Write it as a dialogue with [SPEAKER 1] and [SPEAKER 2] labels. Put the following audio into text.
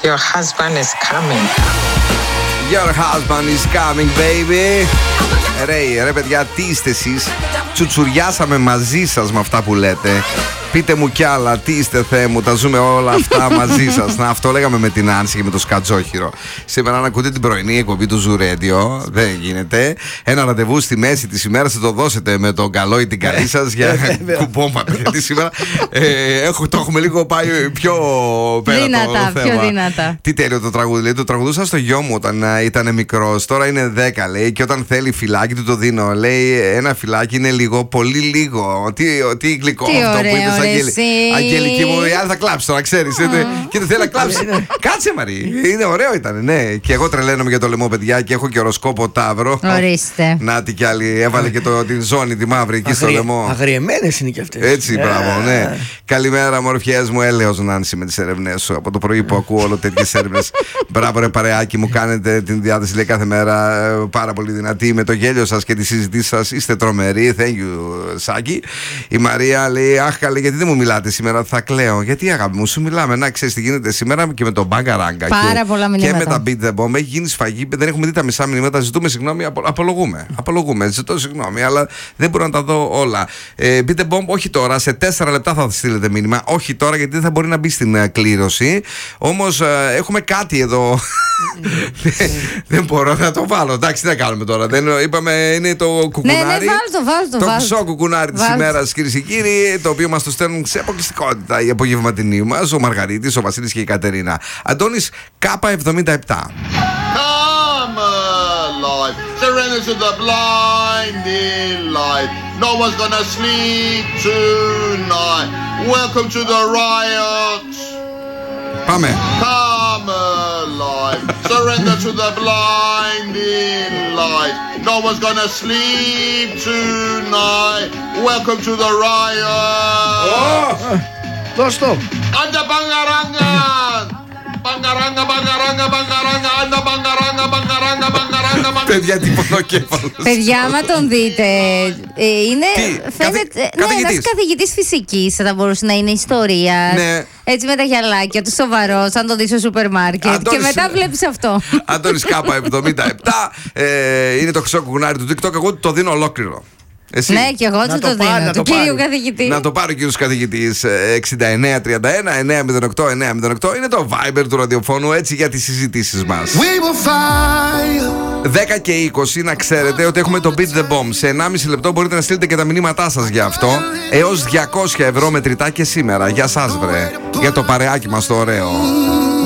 [SPEAKER 1] Your husband is coming.
[SPEAKER 2] Your husband is coming, baby. Ρε παιδιά, τι είστε εσείς? Τσουτσουριάσαμε μαζί σας με αυτά που λέτε. Πείτε μου κι άλλα, τι είστε Θεέ μου, τα ζούμε όλα αυτά μαζί σας. Να, αυτό λέγαμε με την Άνση και με το Σκατζόχυρο. Σήμερα, αν ακούτε την πρωινή εκπομπή του Zoo Radio, δεν γίνεται. Ένα ραντεβού στη μέση της ημέρας θα το δώσετε με τον καλό ή την καλή σας για κουμπόματα. Γιατί σήμερα το έχουμε λίγο πάει πιο πέρα
[SPEAKER 3] δυνατά,
[SPEAKER 2] το θέμα.
[SPEAKER 3] πιο δυνατά.
[SPEAKER 2] Τι τέλειο το τραγούδι. Λέει, το τραγουδούσα στο γιο μου όταν ήταν μικρός. Τώρα είναι 10, λέει, και όταν θέλει φυλάκι του το δίνω. Λέει, ένα φυλάκι είναι λίγο, πολύ λίγο. Τι γλυκό αυτό που είπες. Αγγελική μου, η άλλη θα κλάψει τώρα, ξέρεις. Και δεν θέλει να κλάψει. Κάτσε, Μαρή. Είναι ωραίο ήταν, ναι. Και εγώ τρελαίνομαι για το λαιμό, παιδιά, και έχω και οροσκόπο Ταύρο.
[SPEAKER 3] Ορίστε.
[SPEAKER 2] Νάτι κι άλλη. Έβαλε και την ζώνη τη μαύρη εκεί στο λαιμό.
[SPEAKER 4] Αγριεμένες είναι κι αυτές.
[SPEAKER 2] Έτσι, μπράβο, ναι. Καλημέρα, μορφιές μου. Έλεος Νάνση με τις έρευνες σου. Από το πρωί που ακούω όλο τέτοιες έρευνες. Μπράβο, ρε παρεάκι μου, κάνετε την διάθεση, λέει, κάθε μέρα πάρα πολύ δυνατή. Με το γέλιο σας και τις συζητήσεις σας είστε τρομεροί. Thank you, Σάκη. Η Μαρία λέει, αχ, καλή, γιατί δεν μου μιλάτε σήμερα, θα κλαίω. Γιατί, αγάπη μου, σου μιλάμε. Να ξέρεις τι γίνεται σήμερα και με τον Μπαγκαράγκα.
[SPEAKER 3] Πάρα πολλά μηνύματα.
[SPEAKER 2] Και με τα Beat the Bomb. Έχει γίνει σφαγή. Δεν έχουμε δει τα μισά μηνύματα. Ζητούμε συγγνώμη. Απολογούμε. Ζητώ συγγνώμη, αλλά δεν μπορώ να τα δω όλα. Beat the Bomb, όχι τώρα. Σε 4 λεπτά θα στείλετε μήνυμα. Όχι τώρα, γιατί δεν θα μπορεί να μπει στην κλήρωση. Όμως έχουμε κάτι εδώ. Δεν μπορώ να το βάλω. Εντάξει, τι να κάνουμε τώρα. Είπαμε, είναι το κουκουνάρι.
[SPEAKER 3] Ναι, βάλ το.
[SPEAKER 2] Το χρυσό κουκουνάρι της ημέρας, κυρίες και κύριοι, το οποίο μας το στέλνουν σε αποκλειστικότητα οι απογευματινοί μας, ο Μαργαρίτης, ο Βασίλης και η Κατερίνα. Αντώνης K77.
[SPEAKER 5] Come alive, surrender to the blinding light. No one's gonna sleep tonight. Welcome to the riot.
[SPEAKER 2] Πάμε.
[SPEAKER 5] Come alive, surrender to the blinding light. No one's gonna sleep tonight. Welcome to the riot.
[SPEAKER 4] Δώσ' το.
[SPEAKER 5] Anda bangarangan. Bangaranga, bangaranga, bangaranga, anda bangaranga, bangaranga, bangaranga, bangaranga.
[SPEAKER 2] Παιδιά, τι πονοκέφαλος.
[SPEAKER 3] Παιδιά, άμα τον δείτε, είναι, φαίνεται, ένας καθηγητής φυσικής θα μπορούσε να είναι, ιστορίας.
[SPEAKER 2] Ναι.
[SPEAKER 3] Έτσι με τα γυαλάκια του, σοβαρός, αν το δεις στο σούπερ μάρκετ. Και μετά βλέπεις αυτό.
[SPEAKER 2] Αντώνης K77, είναι το χρυσό κουκουνάρι του TikTok. Εγώ το δίνω ολόκληρο. Εσύ.
[SPEAKER 3] Ναι, και εγώ του το δίνω. Του κύριου καθηγητή.
[SPEAKER 2] Να το πάρει ο κύριος καθηγητής. 6931-908-908 είναι το Viber του ραδιοφώνου, έτσι, για τις συζητήσεις μας. 10 και 20, να ξέρετε ότι έχουμε το Beat the Bomb. Σε 1,5 λεπτό μπορείτε να στείλετε και τα μηνύματά σας για αυτό. Έως 200 ευρώ μετρητά και σήμερα. Για σας, βρε. Για το παρεάκι μας το ωραίο.